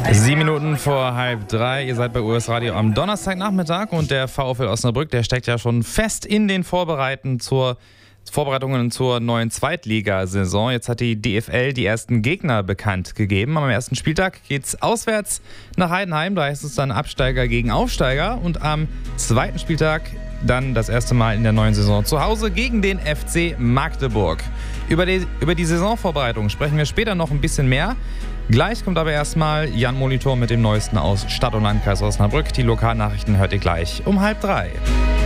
7 Minuten vor 2:30. Ihr seid bei US Radio am Donnerstagnachmittag und der VfL Osnabrück, der steckt ja schon fest in den Vorbereitungen zur neuen Zweitligasaison. Jetzt hat die DFL die ersten Gegner bekannt gegeben. Am ersten Spieltag geht's auswärts nach Heidenheim. Da heißt es dann Absteiger gegen Aufsteiger. Und am zweiten Spieltag dann das erste Mal in der neuen Saison zu Hause gegen den FC Magdeburg. Über die Saisonvorbereitung sprechen wir später noch ein bisschen mehr. Gleich kommt aber erstmal Jan Molitor mit dem Neuesten aus Stadt und Landkreis Osnabrück. Die Lokalnachrichten hört ihr gleich um 2:30.